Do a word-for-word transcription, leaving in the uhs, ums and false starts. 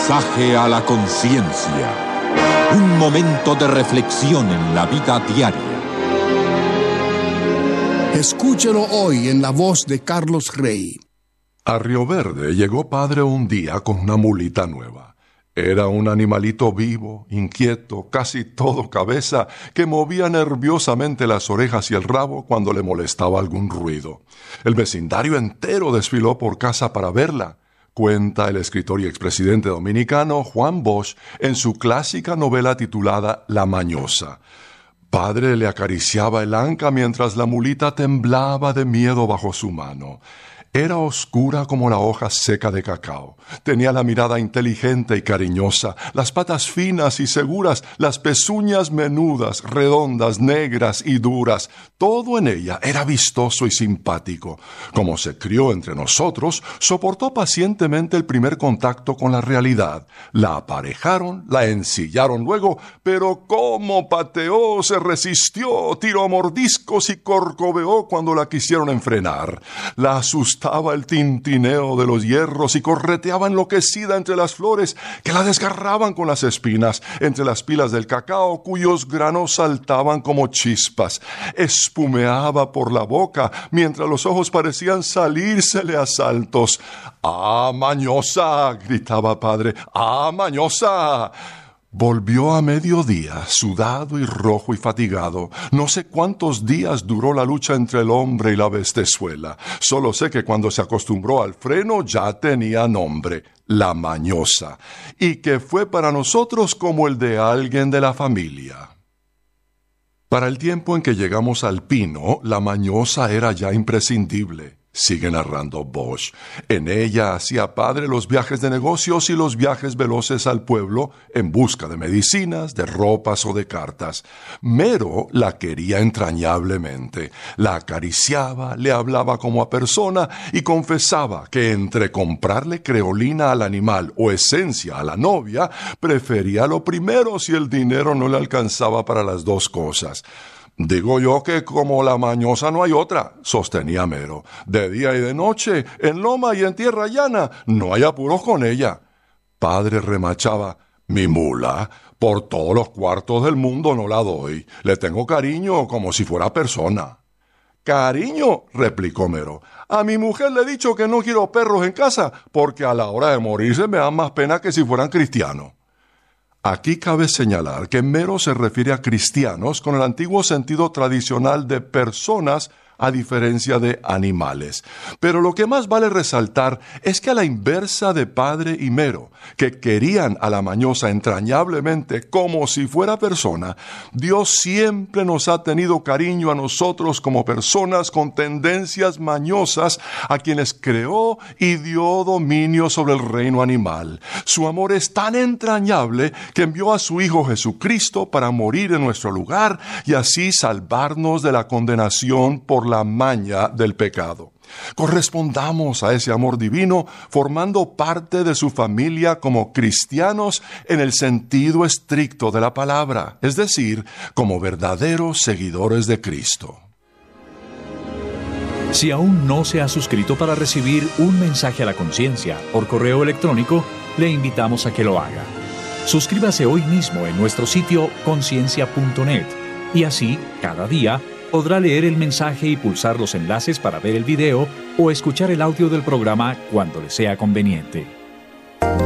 Mensaje a la conciencia. Un momento de reflexión en la vida diaria. Escúchelo hoy en la voz de Carlos Rey. A Río Verde llegó padre un día con una mulita nueva. Era un animalito vivo, inquieto, casi todo cabeza, que movía nerviosamente las orejas y el rabo cuando le molestaba algún ruido. El vecindario entero desfiló por casa para verla. Cuenta el escritor y expresidente dominicano Juan Bosch en su clásica novela titulada La Mañosa. Padre le acariciaba el anca mientras la mulita temblaba de miedo bajo su mano. Era oscura como la hoja seca de cacao. Tenía la mirada inteligente y cariñosa, las patas finas y seguras, las pezuñas menudas, redondas, negras y duras. Todo en ella era vistoso y simpático. Como se crió entre nosotros, soportó pacientemente el primer contacto con la realidad. La aparejaron, la ensillaron luego, pero cómo pateó, se resistió, tiró mordiscos y corcoveó cuando la quisieron enfrenar. La asustó. Estaba el tintineo de los hierros y correteaba enloquecida entre las flores que la desgarraban con las espinas, entre las pilas del cacao cuyos granos saltaban como chispas. Espumeaba por la boca mientras los ojos parecían salírsele a saltos. ¡Ah, mañosa!, gritaba padre. ¡Ah, mañosa! Volvió a mediodía, sudado y rojo y fatigado. No sé cuántos días duró la lucha entre el hombre y la bestezuela. Solo sé que cuando se acostumbró al freno ya tenía nombre, La Mañosa, y que fue para nosotros como el de alguien de la familia. Para el tiempo en que llegamos al Pino, La Mañosa era ya imprescindible. Sigue narrando Bosch. En ella hacía padre los viajes de negocios y los viajes veloces al pueblo en busca de medicinas, de ropas o de cartas. Mero la quería entrañablemente. La acariciaba, le hablaba como a persona y confesaba que entre comprarle creolina al animal o esencia a la novia, prefería lo primero si el dinero no le alcanzaba para las dos cosas. Digo yo que como la mañosa no hay otra, sostenía Mero. De día y de noche, en loma y en tierra llana, no hay apuros con ella. Padre remachaba, mi mula, por todos los cuartos del mundo no la doy. Le tengo cariño como si fuera persona. ¿Cariño?, replicó Mero. A mi mujer le he dicho que no quiero perros en casa, porque a la hora de morirse me dan más pena que si fueran cristianos. Aquí cabe señalar que Mero se refiere a cristianos con el antiguo sentido tradicional de personas a diferencia de animales. Pero lo que más vale resaltar es que a la inversa de Padre y Mero, que querían a la mañosa entrañablemente como si fuera persona, Dios siempre nos ha tenido cariño a nosotros como personas con tendencias mañosas a quienes creó y dio dominio sobre el reino animal. Su amor es tan entrañable que envió a su Hijo Jesucristo para morir en nuestro lugar y así salvarnos de la condenación por la maña del pecado. Correspondamos a ese amor divino formando parte de su familia como cristianos en el sentido estricto de la palabra, es decir, como verdaderos seguidores de Cristo. Si aún no se ha suscrito para recibir un mensaje a la conciencia por correo electrónico, le invitamos a que lo haga. Suscríbase hoy mismo en nuestro sitio conciencia punto net y así, cada día, podrá leer el mensaje y pulsar los enlaces para ver el video o escuchar el audio del programa cuando le sea conveniente.